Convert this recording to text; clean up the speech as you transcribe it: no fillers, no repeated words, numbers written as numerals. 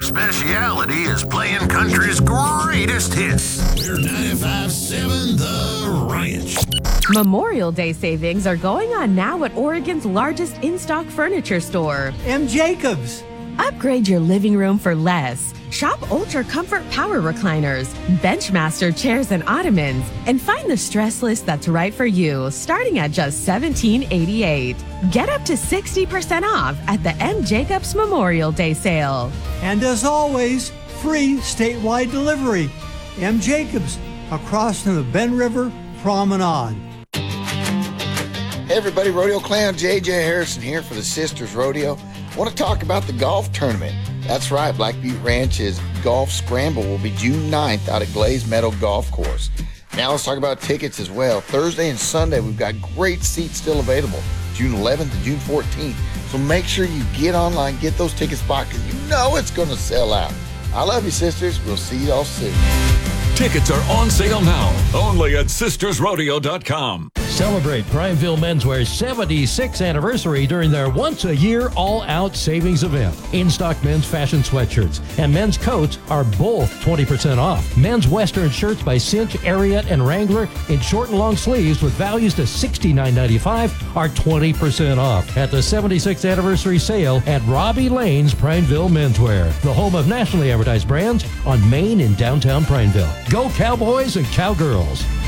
Our speciality is playing country's greatest hits. We're 95.7 The Ranch. Memorial Day savings are going on now at Oregon's largest in-stock furniture store, M. Jacobs. Upgrade your living room for less. Shop Ultra Comfort Power Recliners, Benchmaster chairs and ottomans, and find the stress list that's right for you, starting at just $17.88. Get up to 60% off at the M. Jacobs Memorial Day sale. And as always, free statewide delivery. M. Jacobs, across from the Ben River Promenade. Hey everybody, Rodeo Clown J.J. Harrison here for the Sisters Rodeo. I want to talk about the golf tournament. That's right, Black Butte Ranch's Golf Scramble will be June 9th out at Glaze Meadow Golf Course. Now let's talk about tickets as well. Thursday and Sunday, we've got great seats still available, June 11th and June 14th. So make sure you get online, get those tickets bought, because you know it's going to sell out. I love you, sisters. We'll see y'all soon. Tickets are on sale now, only at sistersrodeo.com. Celebrate Prineville Menswear's 76th anniversary during their once-a-year all-out savings event. In-stock men's fashion sweatshirts and men's coats are both 20% off. Men's Western shirts by Cinch, Ariat, and Wrangler in short and long sleeves with values to $69.95 are 20% off at the 76th anniversary sale at Robbie Lane's Prineville Menswear, the home of nationally advertised brands on Main in downtown Prineville. Go Cowboys and Cowgirls!